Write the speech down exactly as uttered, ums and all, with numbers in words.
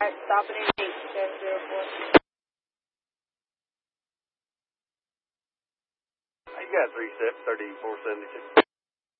Alright, stopping in eight seven zero four. You got three steps, thirty-four seventy-six.